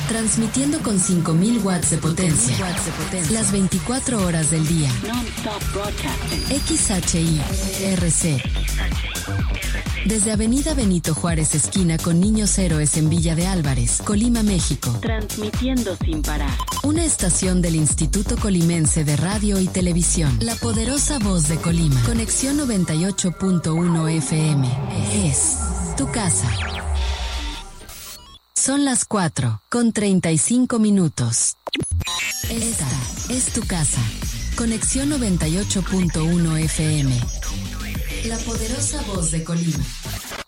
Transmitiendo con 5000 watts de potencia. Las 24 horas del día. XHI-RC. Desde Avenida Benito Juárez, esquina con Niños Héroes en Villa de Álvarez, Colima, México. Transmitiendo sin parar. Una estación del Instituto Colimense de Radio y Televisión. La poderosa voz de Colima. Conexión 98.1 FM. Es tu casa. Son las 4:35. Esta es tu casa. Conexión 98.1 FM. La poderosa voz de Colima.